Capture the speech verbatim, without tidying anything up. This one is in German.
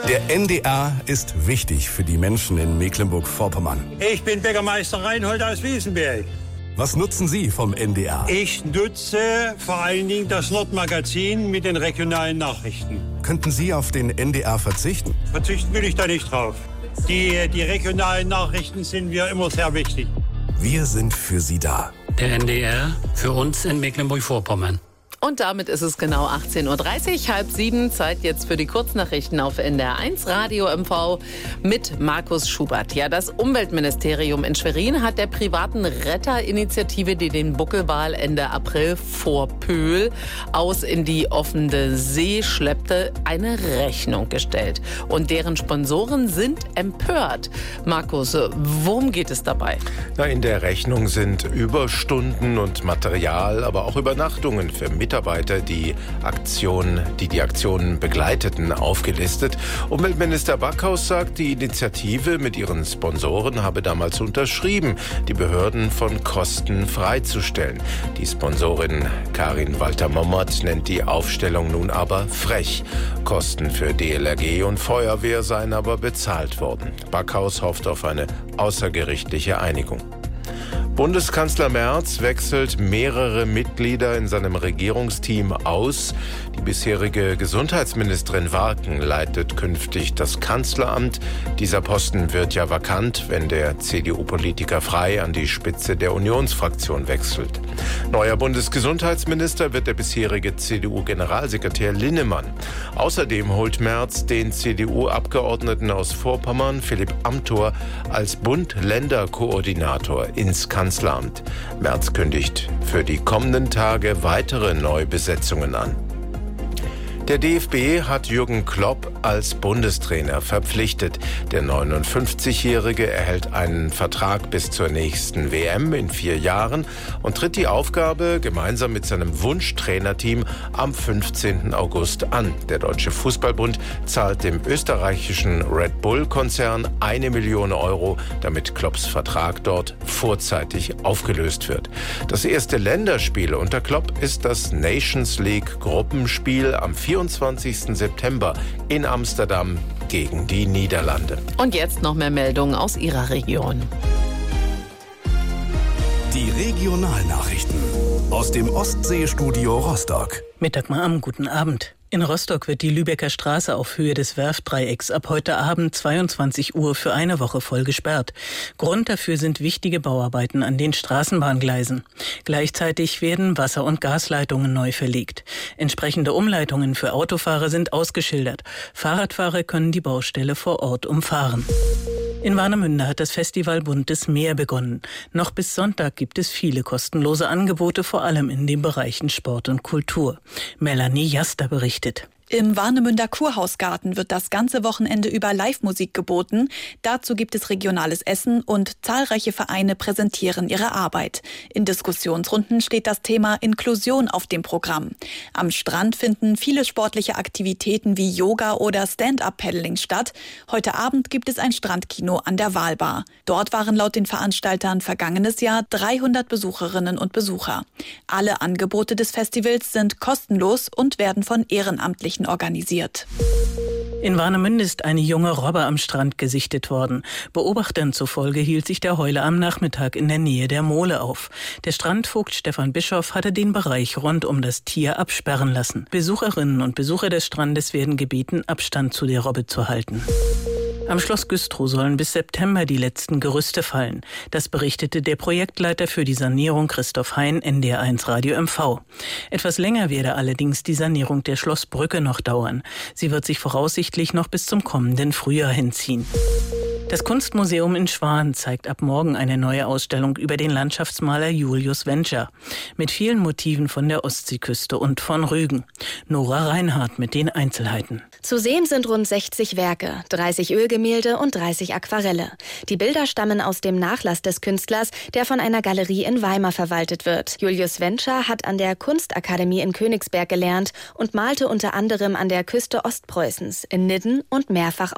Der N D R ist wichtig für die Menschen in Mecklenburg-Vorpommern. Ich bin Bäckermeister Reinhold aus Wiesenberg. Was nutzen Sie vom N D R? Ich nutze vor allen Dingen das Nordmagazin mit den regionalen Nachrichten. Könnten Sie auf den N D R verzichten? Verzichten will ich da nicht drauf. Die, die regionalen Nachrichten sind mir immer sehr wichtig. Wir sind für Sie da. Der N D R für uns in Mecklenburg-Vorpommern. Und damit ist es genau achtzehn Uhr dreißig, halb sieben. Zeit jetzt für die Kurznachrichten auf N D R eins Radio M V mit Markus Schubert. Ja, das Umweltministerium in Schwerin hat der privaten Retterinitiative, die den Buckelwal Ende April vor Pöhl aus in die offene See schleppte, eine Rechnung gestellt. Und deren Sponsoren sind empört. Markus, worum geht es dabei? Na, in der Rechnung sind Überstunden und Material, aber auch Übernachtungen für Mitarbeiter, die Aktion, die die Aktionen begleiteten, aufgelistet. Umweltminister Backhaus sagt, die Initiative mit ihren Sponsoren habe damals unterschrieben, die Behörden von Kosten freizustellen. Die Sponsorin Karin Walter-Mommert nennt die Aufstellung nun aber frech. Kosten für D L R G und Feuerwehr seien aber bezahlt worden. Backhaus hofft auf eine außergerichtliche Einigung. Bundeskanzler Merz wechselt mehrere Mitglieder in seinem Regierungsteam aus. Die bisherige Gesundheitsministerin Warken leitet künftig das Kanzleramt. Dieser Posten wird ja vakant, wenn der C D U-Politiker Frey an die Spitze der Unionsfraktion wechselt. Neuer Bundesgesundheitsminister wird der bisherige C D U-Generalsekretär Linnemann. Außerdem holt Merz den C D U-Abgeordneten aus Vorpommern, Philipp Amthor, als Bund-Länder-Koordinator ins Kanzleramt. Merz kündigt für die kommenden Tage weitere Neubesetzungen an. Der D F B hat Jürgen Klopp als Bundestrainer verpflichtet. Der neunundfünfzigjährige erhält einen Vertrag bis zur nächsten W M in vier Jahren und tritt die Aufgabe gemeinsam mit seinem Wunschtrainerteam am fünfzehnten August an. Der Deutsche Fußballbund zahlt dem österreichischen Red Bull-Konzern eine Million Euro, damit Klopps Vertrag dort vorzeitig aufgelöst wird. Das erste Länderspiel unter Klopp ist das Nations League Gruppenspiel am vierundzwanzigsten September in Amsterdam gegen die Niederlande. Und jetzt noch mehr Meldungen aus Ihrer Region. Die Regionalnachrichten aus dem Ostseestudio Rostock. Mittag mal am guten Abend. In Rostock wird die Lübecker Straße auf Höhe des Werftdreiecks ab heute Abend zweiundzwanzig Uhr für eine Woche voll gesperrt. Grund dafür sind wichtige Bauarbeiten an den Straßenbahngleisen. Gleichzeitig werden Wasser- und Gasleitungen neu verlegt. Entsprechende Umleitungen für Autofahrer sind ausgeschildert. Fahrradfahrer können die Baustelle vor Ort umfahren. In Warnemünde hat das Festival Buntes Meer begonnen. Noch bis Sonntag gibt es viele kostenlose Angebote, vor allem in den Bereichen Sport und Kultur. Melanie Jaster berichtet. Im Warnemünder Kurhausgarten wird das ganze Wochenende über Live-Musik geboten. Dazu gibt es regionales Essen und zahlreiche Vereine präsentieren ihre Arbeit. In Diskussionsrunden steht das Thema Inklusion auf dem Programm. Am Strand finden viele sportliche Aktivitäten wie Yoga oder Stand-Up-Paddling statt. Heute Abend gibt es ein Strandkino an der Walbar. Dort waren laut den Veranstaltern vergangenes Jahr dreihundert Besucherinnen und Besucher. Alle Angebote des Festivals sind kostenlos und werden von Ehrenamtlichen organisiert. In Warnemünde ist eine junge Robbe am Strand gesichtet worden. Beobachtern zufolge hielt sich der Heuler am Nachmittag in der Nähe der Mole auf. Der Strandvogt Stefan Bischoff hatte den Bereich rund um das Tier absperren lassen. Besucherinnen und Besucher des Strandes werden gebeten, Abstand zu der Robbe zu halten. Am Schloss Güstrow sollen bis September die letzten Gerüste fallen. Das berichtete der Projektleiter für die Sanierung Christoph Hein, N D R eins Radio M V. Etwas länger werde allerdings die Sanierung der Schlossbrücke noch dauern. Sie wird sich voraussichtlich noch bis zum kommenden Frühjahr hinziehen. Das Kunstmuseum in Schwan zeigt ab morgen eine neue Ausstellung über den Landschaftsmaler Julius Wenscher mit vielen Motiven von der Ostseeküste und von Rügen. Nora Reinhardt mit den Einzelheiten. Zu sehen sind rund sechzig Werke, dreißig Ölgemälde und dreißig Aquarelle. Die Bilder stammen aus dem Nachlass des Künstlers, der von einer Galerie in Weimar verwaltet wird. Julius Wenscher hat an der Kunstakademie in Königsberg gelernt und malte unter anderem an der Küste Ostpreußens, in Nidden und mehrfach